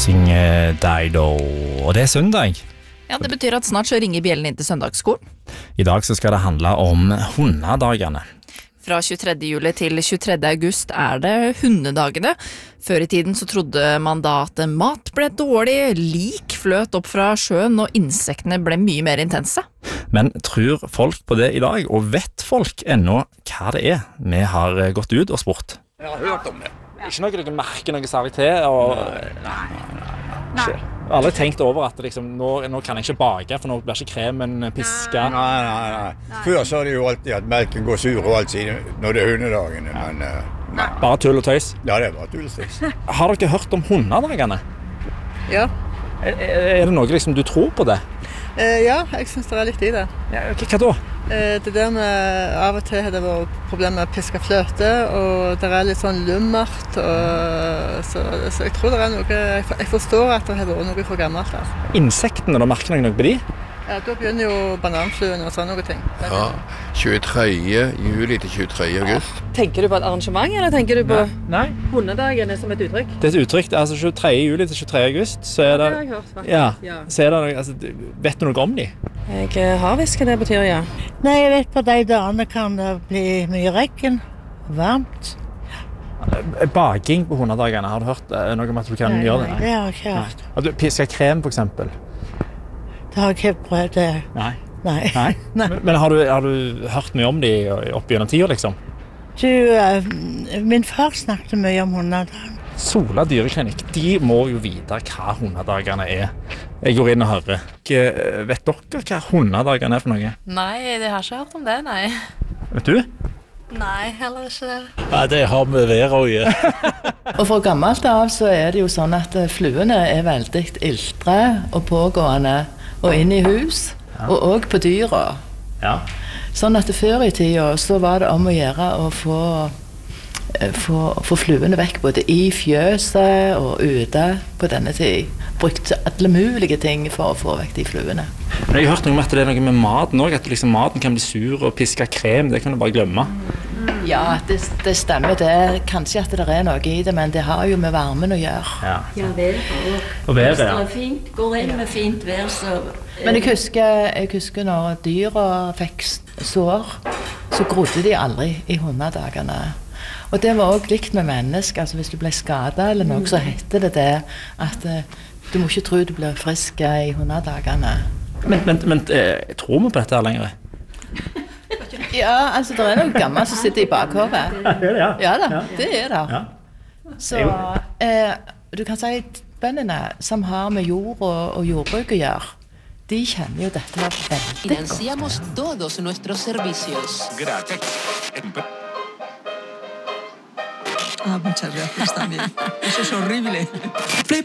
Missing Dido. Og det søndag. Ja, det betyr at snart så ringer bjellen inn til søndagsskolen. I dag så skal det handle om hundedagene. Fra 23. juli til 23. august det hundedagene. Før i tiden så trodde man da at mat ble dårlig, lik fløt opp fra sjøen, og insektene ble mye mer intense. Men tror folk på det i dag, og vet folk ennå hva det er vi har gått ut og spurt? Jeg har hørt om det. Ikke noe dere merker noe særlig til? Nei. Aldri tenkt over at liksom, nå kan jeg ikke bake, for nå blir ikke kremen pisket. Nei. Før så det jo alltid at melken går sur og alt siden når det hundedagene, men nei. Bare tull og tøys? Ja, det er bare tull og tøys. Har dere hørt om hundedagene? Ja. Er det noe liksom, du tror på det? Ja, jeg synes det litt i det. Ja, hva da? Det der med av og til har det vært problemer med å piske fløte, og det litt sånn lummert, så jeg tror det noe, jeg forstår at det har vært noe for gammelt der. Insektene, da merker noe på de? Ja, da begynner jo bananfluen og sånne ting. Ja, 23. juli til 23. august. Tenker du på et arrangement, eller tenker du på Nei. hundedagene som et uttrykk? Det er et uttrykk, altså 23. juli til 23. august, så det... Det har jeg hørt, faktisk. Ja, så det, altså, vet du noe om de? Jeg har visst hva det betyr, ja. Nei, jeg vet på de dagene kan det bli mye regn, varmt. Baking på hundedagene, har du hørt noe om at du kan gjøre det? Nei, det har jeg ikke hørt. At du pisker krem, for eksempel? Det har jeg ikke prøvd det. Nei. Nei. Men har du hørt mye om de opp gjennom tida, liksom? Du, min far snakket mye om hundedagen. Sola dyreklinikk, de må jo vite hva hundedagene er. Jeg går inn og hører. Vet dere hva hundedagene er for noe? Nei, jeg har ikke hørt om det, nei. Vet du? Nei, heller ikke det. Ja, det har med været å gjøre. Og fra gammelt av så det jo sånn at fluene veldig iltre og pågående og inn i hus, og også på dyra. Ja. Sånn at før i tida så var det om å gjøre å få fluene vekk både i fjøset og ute på denne tid. Brukte alle mulige ting for å få vekk de fluene. Men jeg har hørt noe om at det noe med maten også, at liksom maten kan bli sur og piske krem, det kan du bare glemme. Ja, det stemmer det. Kanskje at det noe i det, men det har jo med varmen å gjøre. Ja, været Og været, ja. Hvis det fint, går inn med fint vær, så... Men jeg husker når dyra fikk sår, så grodde de aldri i hundedagene. Og det var også likt med mennesker, altså hvis du ble skadet eller noe, så heter det at du må ikke tro du blir frisk i hundedagene. Men tror vi på dette her lenger? Ja, altså det noe gammelt som sitter i bakhovet. Ja, det er det, ja. Ja da, det det. Ja. Så du kan si bøndene som har med jord og jordbruk å gjøre, de kjenner jo dette her veldig godt. Financiamos todos nuestros servicios. Gratis. Muchas gracias también. Eso es horrible.